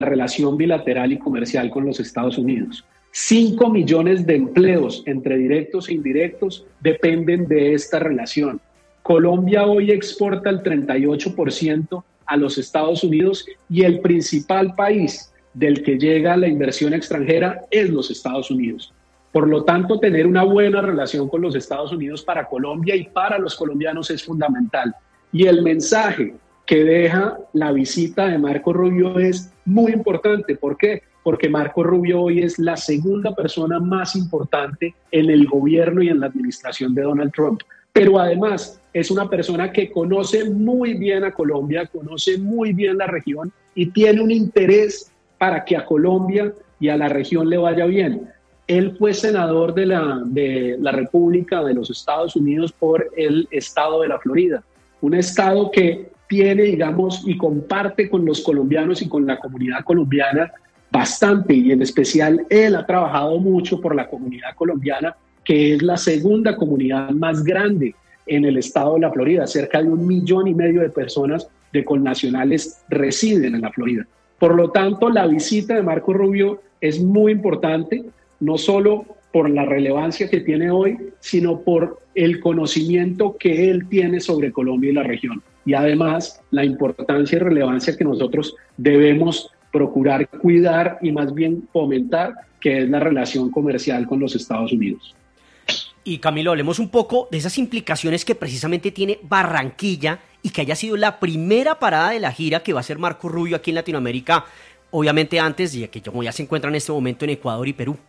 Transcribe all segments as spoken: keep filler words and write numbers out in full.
relación bilateral y comercial con los Estados Unidos. Cinco millones de empleos entre directos e indirectos dependen de esta relación. Colombia hoy exporta el treinta y ocho por ciento a los Estados Unidos y el principal país del que llega la inversión extranjera es los Estados Unidos. Por lo tanto, tener una buena relación con los Estados Unidos para Colombia y para los colombianos es fundamental. Y el mensaje que deja la visita de Marco Rubio es muy importante. ¿Por qué? Porque Marco Rubio hoy es la segunda persona más importante en el gobierno y en la administración de Donald Trump. Pero además es una persona que conoce muy bien a Colombia, conoce muy bien la región y tiene un interés para que a Colombia y a la región le vaya bien. Él fue senador de la, de la República de los Estados Unidos por el estado de la Florida, un estado que tiene, digamos, y comparte con los colombianos y con la comunidad colombiana bastante, y en especial él ha trabajado mucho por la comunidad colombiana, que es la segunda comunidad más grande en el estado de la Florida. Cerca de un millón y medio de personas de connacionales residen en la Florida. Por lo tanto, la visita de Marco Rubio es muy importante, no solo por la relevancia que tiene hoy, sino por el conocimiento que él tiene sobre Colombia y la región. Y además, la importancia y relevancia que nosotros debemos procurar cuidar y más bien fomentar, que es la relación comercial con los Estados Unidos. Y Camilo, hablemos un poco de esas implicaciones que precisamente tiene Barranquilla y que haya sido la primera parada de la gira que va a hacer Marco Rubio aquí en Latinoamérica, obviamente antes de que ya se encuentra en este momento en Ecuador y Perú.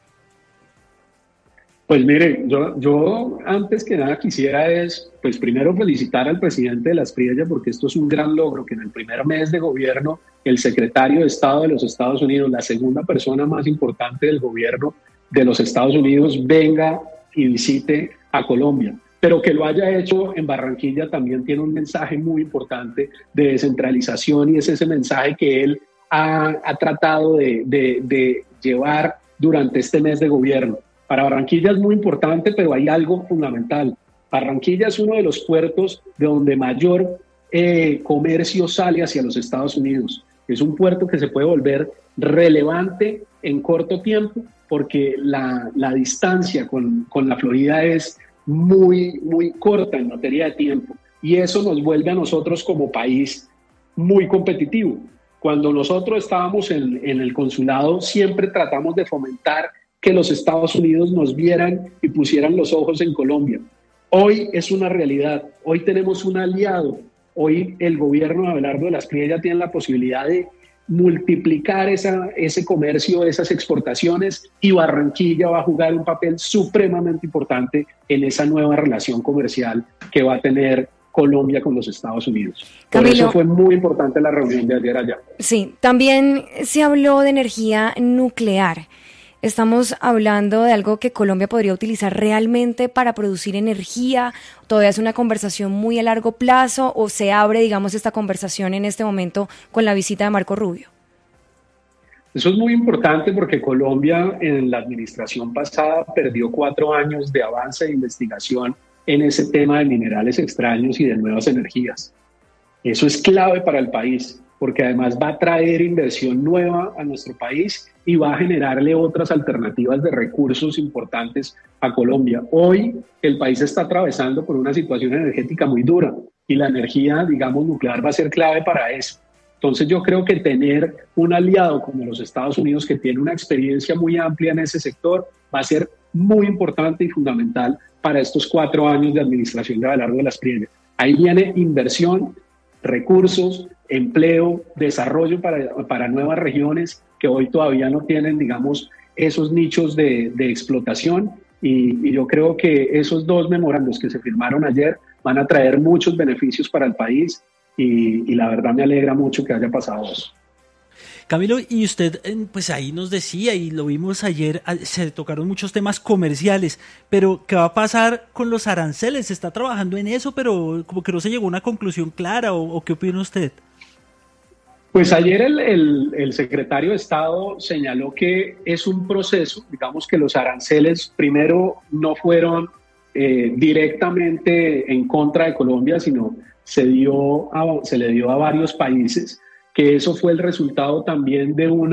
Pues mire, yo, yo antes que nada quisiera es, pues primero felicitar al presidente de la Espriella, porque esto es un gran logro, que en el primer mes de gobierno el secretario de Estado de los Estados Unidos, la segunda persona más importante del gobierno de los Estados Unidos, venga y visite a Colombia. Pero que lo haya hecho en Barranquilla también tiene un mensaje muy importante de descentralización, y es ese mensaje que él ha, ha tratado de, de, de llevar durante este mes de gobierno. Para Barranquilla es muy importante, pero hay algo fundamental. Barranquilla es uno de los puertos de donde mayor eh, comercio sale hacia los Estados Unidos. Es un puerto que se puede volver relevante en corto tiempo porque la, la distancia con, con la Florida es muy, muy corta en materia de tiempo. Y eso nos vuelve a nosotros como país muy competitivo. Cuando nosotros estábamos en, en el consulado, siempre tratamos de fomentar que los Estados Unidos nos vieran y pusieran los ojos en Colombia. Hoy es una realidad, hoy tenemos un aliado, hoy el gobierno de Abelardo de la Espriella tiene la posibilidad de multiplicar esa, ese comercio, esas exportaciones, y Barranquilla va a jugar un papel supremamente importante en esa nueva relación comercial que va a tener Colombia con los Estados Unidos. Por Camilo, eso fue muy importante la reunión de ayer allá. Sí, también se habló de energía nuclear. Estamos hablando de algo que Colombia podría utilizar realmente para producir energía. ¿Todavía es una conversación muy a largo plazo o se abre, digamos, esta conversación en este momento con la visita de Marco Rubio? Eso es muy importante porque Colombia en la administración pasada perdió cuatro años de avance de investigación en ese tema de minerales extraños y de nuevas energías. Eso es clave para el país, porque además va a traer inversión nueva a nuestro país y va a generarle otras alternativas de recursos importantes a Colombia. Hoy el país está atravesando por una situación energética muy dura y la energía, digamos, nuclear va a ser clave para eso. Entonces yo creo que tener un aliado como los Estados Unidos, que tiene una experiencia muy amplia en ese sector, va a ser muy importante y fundamental para estos cuatro años de administración de Abelardo de la Espriella. Ahí viene inversión, recursos, empleo, desarrollo para, para nuevas regiones que hoy todavía no tienen, digamos, esos nichos de, de explotación, y, y yo creo que esos dos memorandos que se firmaron ayer van a traer muchos beneficios para el país, y, y la verdad me alegra mucho que haya pasado eso. Camilo, y usted pues ahí nos decía, y lo vimos ayer, se tocaron muchos temas comerciales, pero ¿qué va a pasar con los aranceles? ¿Se está trabajando en eso, pero como que no se llegó a una conclusión clara, o, o qué opina usted? Pues ayer el, el, el secretario de Estado señaló que es un proceso, digamos que los aranceles primero no fueron eh, directamente en contra de Colombia, sino se, dio a, se le dio a varios países, que eso fue el resultado también de una